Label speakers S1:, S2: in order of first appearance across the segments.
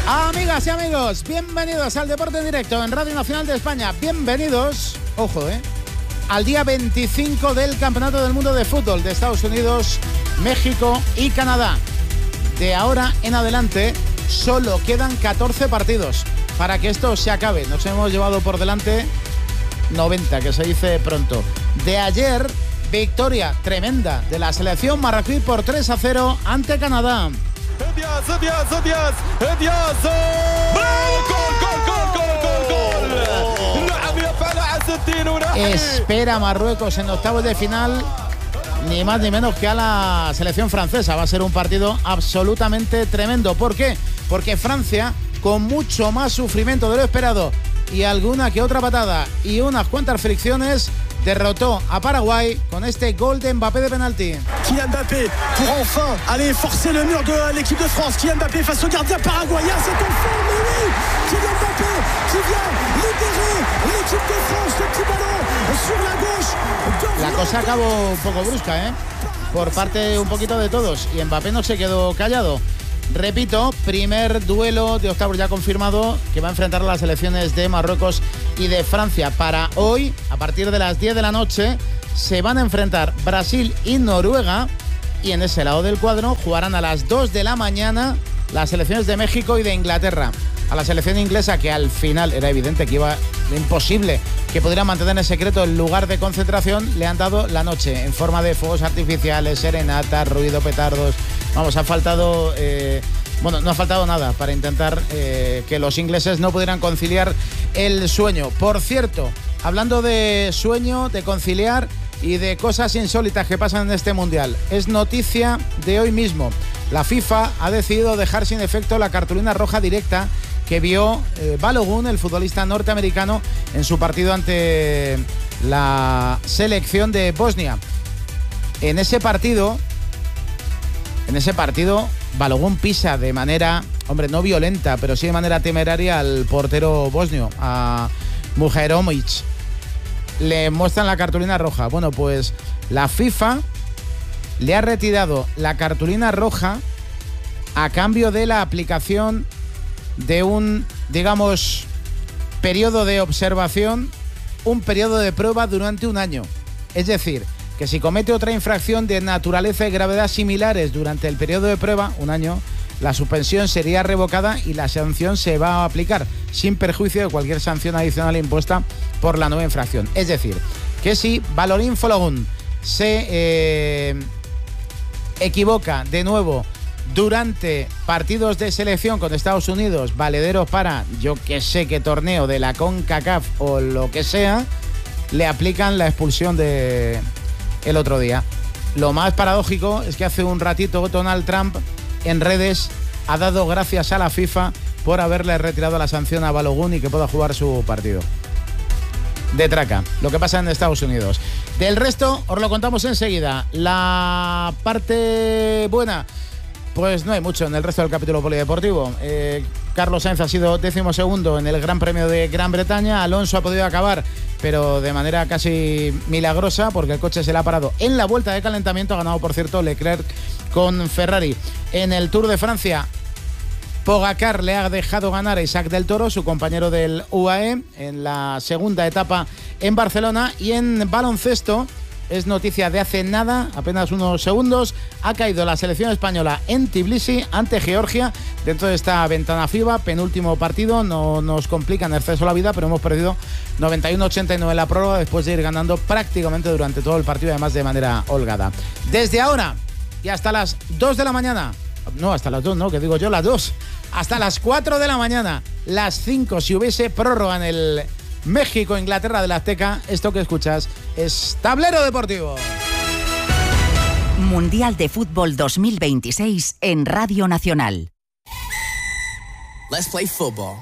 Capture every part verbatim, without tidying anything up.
S1: Amigas y amigos, bienvenidos al Deporte en Directo en Radio Nacional de España. Bienvenidos, ojo, eh, al día veinticinco del Campeonato del Mundo de Fútbol de Estados Unidos, México y Canadá. De ahora en adelante solo quedan catorce partidos para que esto se acabe. Nos hemos llevado por delante noventa, que se dice pronto. De ayer, victoria tremenda de la selección marroquí por tres a cero ante Canadá.
S2: Díaz, Díaz, Díaz, Díaz. ¡Bravo! ¡Gol, gol, gol, gol, gol!
S1: Espera Marruecos en octavos de final, ni más ni menos que a la selección francesa. Va a ser un partido absolutamente tremendo. ¿Por qué? Porque Francia, con mucho más sufrimiento de lo esperado y alguna que otra patada y unas cuantas fricciones, derrotó a Paraguay con este gol de Mbappé de penalti.
S3: Kylian Mbappé pour enfin aller forcer le mur de l'équipe de France. Kylian Mbappé face au gardien paraguayen. C'est un fond, mais oui, Kylian Mbappé qui vient libérer l'équipe de France. Le petit ballon sur la gauche.
S1: La cosa acabó un poco brusca, ¿eh? Por parte un poquito de todos. Y Mbappé no se quedó callado. Repito, primer duelo de octavos ya confirmado que va a enfrentar a las selecciones de Marruecos y de Francia. Para hoy, a partir de las diez de la noche, se van a enfrentar Brasil y Noruega, y en ese lado del cuadro jugarán a las dos de la mañana las selecciones de México y de Inglaterra. A la selección inglesa, que al final era evidente que iba imposible que pudiera mantener en secreto el lugar de concentración, le han dado la noche en forma de fuegos artificiales, serenatas, ruido, petardos. Vamos, ha faltado, eh, bueno, no ha faltado nada para intentar eh, que los ingleses no pudieran conciliar el sueño. Por cierto, hablando de sueño, de conciliar y de cosas insólitas que pasan en este Mundial, es noticia de hoy mismo. La FIFA ha decidido dejar sin efecto la cartulina roja directa que vio eh, Balogun, el futbolista norteamericano, en su partido ante la selección de Bosnia. En ese partido, en ese partido, Balogun pisa de manera, hombre, no violenta, pero sí de manera temeraria al portero bosnio, a Mujairovic. Le muestran la cartulina roja. Bueno, pues la FIFA le ha retirado la cartulina roja a cambio de la aplicación de un, digamos, periodo de observación, un periodo de prueba durante un año. Es decir, que si comete otra infracción de naturaleza y gravedad similares durante el periodo de prueba, un año, la suspensión sería revocada y la sanción se va a aplicar sin perjuicio de cualquier sanción adicional impuesta por la nueva infracción. Es decir, que si Valorin Fologun se eh, equivoca de nuevo durante partidos de selección con Estados Unidos, valederos para yo que sé qué torneo de la CONCACAF o lo que sea, le aplican la expulsión de el otro día. Lo más paradójico es que hace un ratito Donald Trump en redes ha dado gracias a la FIFA por haberle retirado la sanción a Balogun y que pueda jugar su partido. De traca, lo que pasa en Estados Unidos. Del resto, os lo contamos enseguida. La parte buena, pues no hay mucho en el resto del capítulo polideportivo. Eh, Carlos Sainz ha sido décimo segundo en el Gran Premio de Gran Bretaña. Alonso ha podido acabar, pero de manera casi milagrosa, porque el coche se le ha parado en la vuelta de calentamiento. Ha ganado, por cierto, Leclerc con Ferrari. En el Tour de Francia, Pogacar le ha dejado ganar a Isaac del Toro, su compañero del U A E, en la segunda etapa en Barcelona. Y en baloncesto, es noticia de hace nada, apenas unos segundos, ha caído la selección española en Tbilisi ante Georgia dentro de esta ventana FIBA, penúltimo partido. No nos complica en exceso la vida, pero hemos perdido noventa y uno a ochenta y nueve en la prórroga después de ir ganando prácticamente durante todo el partido, además de manera holgada. Desde ahora y hasta las dos de la mañana, no, hasta las dos, no, que digo yo, las dos, hasta las cuatro de la mañana, las cinco si hubiese prórroga en el México-Inglaterra del Azteca, esto que escuchas es Tablero Deportivo.
S4: Mundial de Fútbol dos mil veintiséis en Radio Nacional.
S5: Let's play football.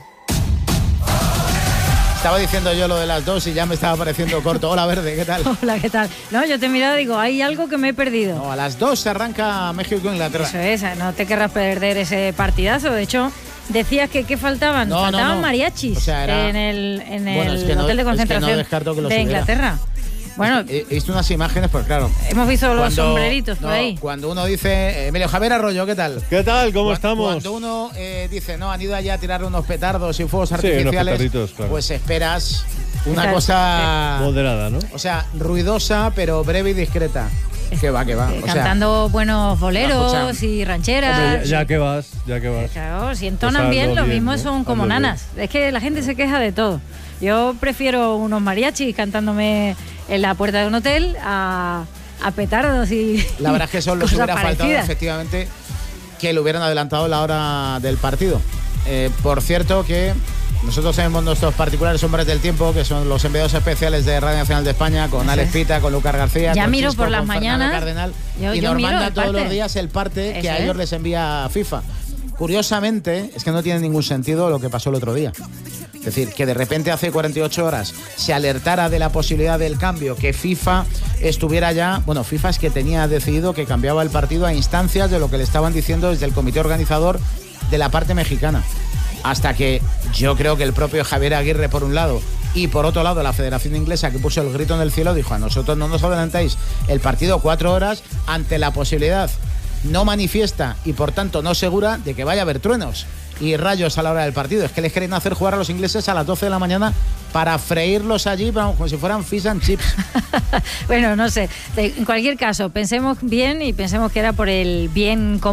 S1: Estaba diciendo yo lo de las dos y ya me estaba pareciendo corto. Hola, Verde, ¿qué tal?
S6: Hola, ¿qué tal? No, yo te he mirado y digo, hay algo que me he perdido.
S1: No, a las dos se arranca México-Inglaterra.
S6: Eso es, no te querrás perder ese partidazo. De hecho, decías que ¿qué faltaban?
S1: No,
S6: faltaban
S1: no, no.
S6: mariachis,
S1: o sea, era...
S6: en el, en el
S1: bueno, es que no,
S6: hotel de concentración
S1: es que no descarto que lo
S6: de
S1: subiera.
S6: Inglaterra. Bueno,
S1: he, he visto unas imágenes, pues claro.
S6: Hemos visto los
S1: cuando,
S6: sombreritos por
S1: no,
S6: ahí.
S1: Cuando uno dice, Emilio Javier Arroyo, ¿qué tal?
S7: ¿Qué tal? ¿Cómo
S1: Cuando,
S7: estamos?
S1: Cuando uno eh, dice, no, han ido allá a tirar unos petardos y fuegos
S7: Sí,
S1: artificiales,
S7: unos claro.
S1: pues esperas una
S6: Claro.
S1: cosa
S7: moderada, ¿no?
S1: O sea, ruidosa, pero breve y discreta. Que va, que va. O sea,
S6: Cantando buenos boleros
S1: escucha.
S6: y rancheras.
S7: Hombre, ya, ya que vas, ya que vas.
S6: Claro, si
S7: Pues
S6: entonan
S7: hazlo
S6: bien, lo
S7: bien,
S6: mismo
S7: ¿no?
S6: son como
S7: Hazlo bien.
S6: nanas. Es que la gente se queja de todo. Yo prefiero unos mariachis cantándome en la puerta de un hotel a, a petardos y
S1: la verdad es que eso les
S6: cosas
S1: hubiera faltado,
S6: parecidas.
S1: efectivamente, que le hubieran adelantado la hora del partido. Eh, por cierto que nosotros tenemos nuestros particulares hombres del tiempo, que son los enviados especiales de Radio Nacional de España, con
S6: Eso
S1: Alex
S6: es.
S1: Pita, con Lucas García,
S6: Ya
S1: con
S6: miro
S1: Chisco,
S6: por las
S1: con Fernando
S6: mañanas.
S1: Cardenal,
S6: Yo-
S1: y
S6: yo
S1: nos
S6: miro
S1: manda
S6: el
S1: todos
S6: parte.
S1: los días el parte
S6: Eso
S1: que a
S6: es.
S1: ellos les envía FIFA. Curiosamente, es que no tiene ningún sentido lo que pasó el otro día. Es decir, que de repente hace cuarenta y ocho horas se alertara de la posibilidad del cambio, que FIFA estuviera ya... Bueno, FIFA es que tenía decidido que cambiaba el partido a instancias de lo que le estaban diciendo desde el comité organizador de la parte mexicana. Hasta que yo creo que el propio Javier Aguirre, por un lado, y por otro lado la Federación Inglesa, que puso el grito en el cielo, dijo: a nosotros no nos adelantáis el partido cuatro horas ante la posibilidad no manifiesta y por tanto no segura de que vaya a haber truenos y rayos a la hora del partido. Es que les quieren hacer jugar a los ingleses a las doce de la mañana para freírlos allí como si fueran fish and chips.
S6: Bueno, no sé. En cualquier caso, pensemos bien y pensemos que era por el bien común.